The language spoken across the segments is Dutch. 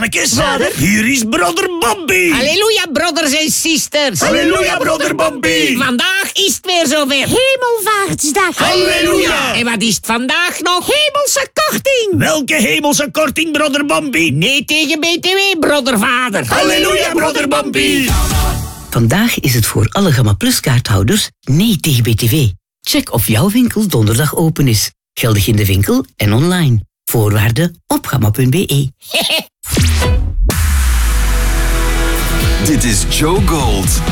mannetjes. Vader, hier is broder Bambi. Halleluja, brothers en sisters. Halleluja, broder Bambi. Vandaag is het weer zover. Hemelvaartsdag. Halleluja. En wat is het vandaag nog? Hemelse korting. Welke hemelse korting, broder Bambi? Nee tegen BTW, brodervader. Halleluja, broder Bambi. Vandaag is het voor alle Gamma Plus kaarthouders nee tegen BTW. Check of jouw winkel donderdag open is. Geldig in de winkel en online. Voorwaarden op gamma.be. Dit is Joe Gold.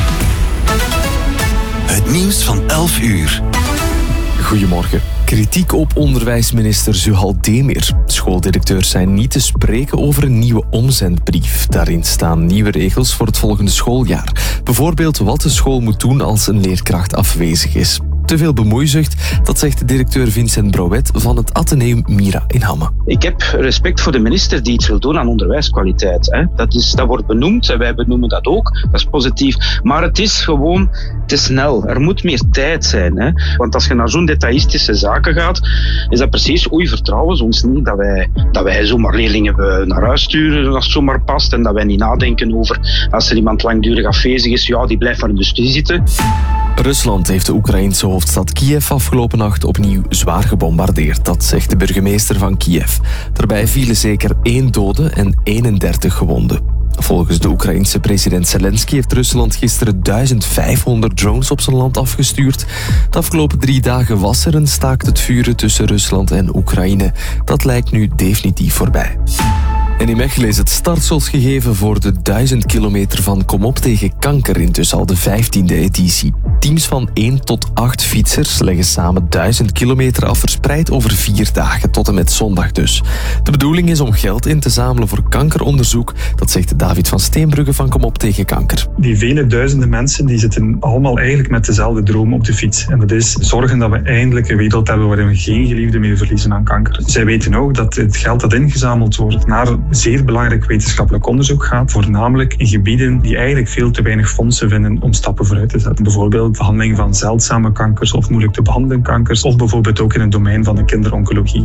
Het nieuws van 11 uur. Goedemorgen. Kritiek op onderwijsminister Zuhal Demir. Schooldirecteurs zijn niet te spreken over een nieuwe omzendbrief. Daarin staan nieuwe regels voor het volgende schooljaar. Bijvoorbeeld wat de school moet doen als een leerkracht afwezig is. Te veel bemoeizucht, dat zegt directeur Vincent Brouet van het Atheneum Mira in Hamme. Ik heb respect voor de minister die iets wil doen aan onderwijskwaliteit. Hè. Dat wordt benoemd en wij benoemen dat ook. Dat is positief. Maar het is gewoon te snel. Er moet meer tijd zijn. Hè. Want als je naar zo'n detaïstische zaken gaat, is dat precies, vertrouwen ze ons niet dat wij zomaar leerlingen naar huis sturen als het zomaar past en dat wij niet nadenken over als er iemand langdurig afwezig is, die blijft maar in de studie zitten. Rusland heeft de Oekraïense hoofdstad Kiev afgelopen nacht opnieuw zwaar gebombardeerd. Dat zegt de burgemeester van Kiev. Daarbij vielen zeker 1 dode en 31 gewonden. Volgens de Oekraïense president Zelensky heeft Rusland gisteren 1500 drones op zijn land afgestuurd. De afgelopen 3 dagen was er een staakt het vuren tussen Rusland en Oekraïne. Dat lijkt nu definitief voorbij. En in Mechelen is het startschot gegeven voor de 1000 kilometer van Kom op tegen kanker, intussen al de 15e editie. Teams van 1 tot 8 fietsers leggen samen 1000 kilometer af, verspreid over 4 dagen, tot en met zondag dus. De bedoeling is om geld in te zamelen voor kankeronderzoek, dat zegt David van Steenbrugge van Kom op tegen kanker. Die vele duizenden mensen die zitten allemaal eigenlijk met dezelfde droom op de fiets. En dat is zorgen dat we eindelijk een wereld hebben waarin we geen geliefden meer verliezen aan kanker. Zij weten ook dat het geld dat ingezameld wordt naar zeer belangrijk wetenschappelijk onderzoek gaat, voornamelijk in gebieden die eigenlijk veel te weinig fondsen vinden om stappen vooruit te zetten. Bijvoorbeeld behandeling van zeldzame kankers of moeilijk te behandelen kankers, of bijvoorbeeld ook in het domein van de kinderoncologie.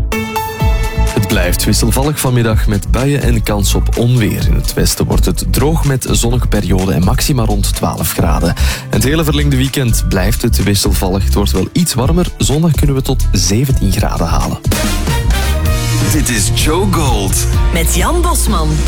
Het blijft wisselvallig vanmiddag met buien en kans op onweer. In het westen wordt het droog met zonnige perioden en maxima rond 12 graden. En het hele verlengde weekend blijft het wisselvallig. Het wordt wel iets warmer. Zondag kunnen we tot 17 graden halen. Dit is Joe Gold. Met Jan Bosman.